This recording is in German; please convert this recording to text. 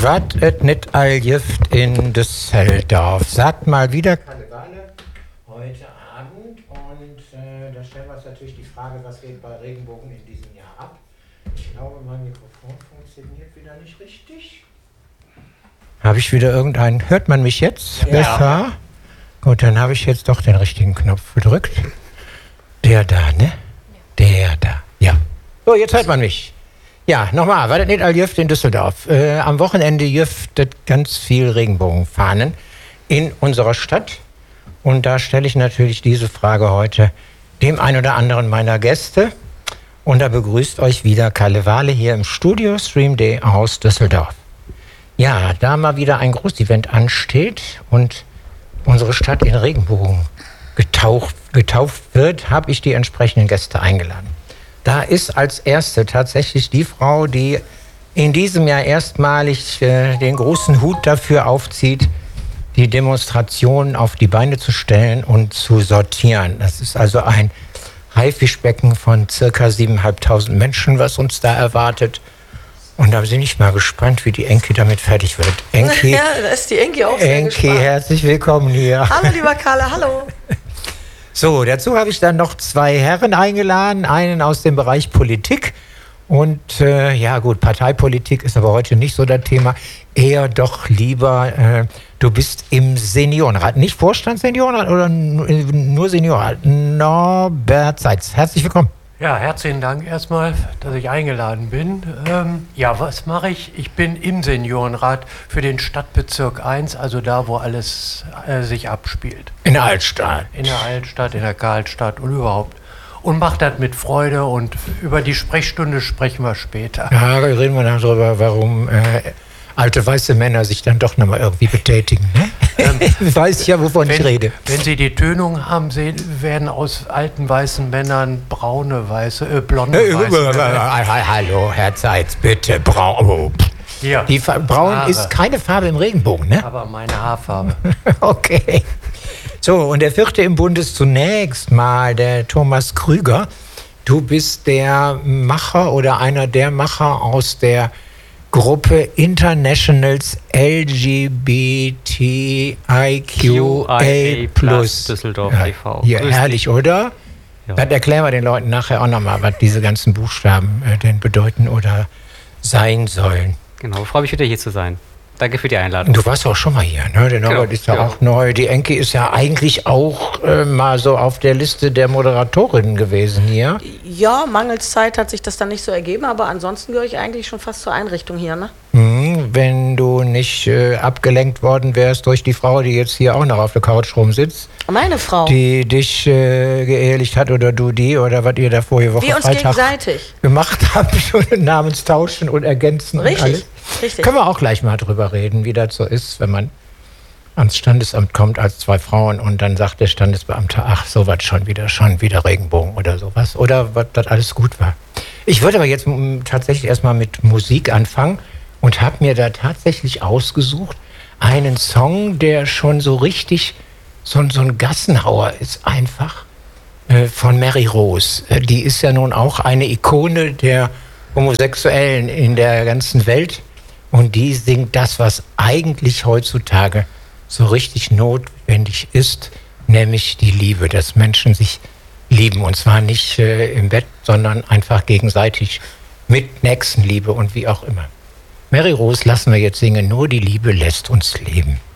wat et nit all Gift in Düsseldorf. Sagt mal wieder Karnevale heute Abend und da stellen wir uns natürlich die Frage, was geht bei Regenbogen in diesem Jahr ab. Ich glaube, mein Mikrofon funktioniert wieder nicht richtig. Habe ich wieder irgendeinen... Hört man mich jetzt besser? Gut, dann habe ich jetzt doch den richtigen Knopf gedrückt. Der da, ne? Der da, ja. So, jetzt hört man mich. Ja, nochmal, war das nicht all Jüft in Düsseldorf? Am Wochenende jüftet ganz viel Regenbogenfahnen in unserer Stadt. Und da stelle ich natürlich diese Frage heute dem einen oder anderen meiner Gäste. Und da begrüßt euch wieder Kalle Wahle hier im Studio Stream Day aus Düsseldorf. Ja, da mal wieder ein Großevent ansteht und unsere Stadt in Regenbogen getauft wird, habe ich die entsprechenden Gäste eingeladen. Da ist als erste tatsächlich die Frau, die in diesem Jahr erstmalig den großen Hut dafür aufzieht, die Demonstration auf die Beine zu stellen und zu sortieren. Das ist also ein Haifischbecken von ca. 7.500 Menschen, was uns da erwartet. Und da bin ich mal gespannt, wie die Enki damit fertig wird. Enki, ja, da ist die Enki auch sehr Enki, gespannt. herzlich willkommen hier. Hallo, lieber Kalle, hallo. So, dazu habe ich dann noch zwei Herren eingeladen, einen aus dem Bereich Politik und ja gut, Parteipolitik ist aber heute nicht so das Thema, eher doch lieber, du bist im Seniorenrat, nicht Vorstand Seniorenrat oder nur Seniorenrat, Norbert Seitz, herzlich willkommen. Ja, herzlichen Dank erstmal, dass ich eingeladen bin. Ja, was mache ich? Ich bin im Seniorenrat für den Stadtbezirk 1, also da, wo alles sich abspielt. In der Altstadt. In der Altstadt, in der Karlstadt und überhaupt. Und mache das mit Freude und über die Sprechstunde sprechen wir später. Ja, reden wir darüber, warum alte weiße Männer sich dann doch nochmal irgendwie betätigen. Ne? Weiß ich ja, wovon ich rede. Wenn Sie die Tönung haben, werden aus alten weißen Männern blonde weiße Hallo, Herr Seitz, bitte, braun. Oh. Ja. Braun Haare. ist keine Farbe im Regenbogen, ne? Aber meine Haarfarbe. Okay. So, und der vierte im Bund ist zunächst mal der Thomas Krüger. Du bist der Macher oder einer der Macher aus der Gruppe Internationals LGBTIQA+. Düsseldorf e.V. Ja, herrlich, oder? Ja. Dann erklären wir den Leuten nachher auch nochmal, was diese ganzen Buchstaben denn bedeuten oder sein sollen. Genau, ich freue mich wieder hier zu sein. Danke für die Einladung. Du warst auch schon mal hier, ne? Der Norbert ist ja auch neu. Die Enki ist ja eigentlich auch mal so auf der Liste der Moderatorinnen gewesen hier. Ja, mangels Zeit hat sich das dann nicht so ergeben, aber ansonsten gehöre ich eigentlich schon fast zur Einrichtung hier, ne? Wenn du nicht abgelenkt worden wärst durch die Frau, die jetzt hier auch noch auf der Couch rumsitzt. Meine Frau. Die dich geehelicht hat oder du die oder was ihr da vorige Woche Wir uns Freitag gegenseitig gemacht habt, Namenstauschen und ergänzen. Richtig, und alles. richtig. Können wir auch gleich mal drüber reden, wie das so ist, wenn man ans Standesamt kommt als zwei Frauen und dann sagt der Standesbeamte, ach, sowas schon wieder Regenbogen oder sowas. Oder was das alles gut war. Ich würde aber jetzt tatsächlich erstmal mit Musik anfangen und habe mir da tatsächlich ausgesucht einen Song, der schon so richtig so ein Gassenhauer ist einfach, von Mary Rose. Die ist ja nun auch eine Ikone der Homosexuellen in der ganzen Welt. Und die singt das, was eigentlich heutzutage so richtig notwendig ist, nämlich die Liebe, dass Menschen sich lieben. Und zwar nicht im Bett, sondern einfach gegenseitig mit Nächstenliebe und wie auch immer. Mary Rose lassen wir jetzt singen, nur die Liebe lässt uns leben.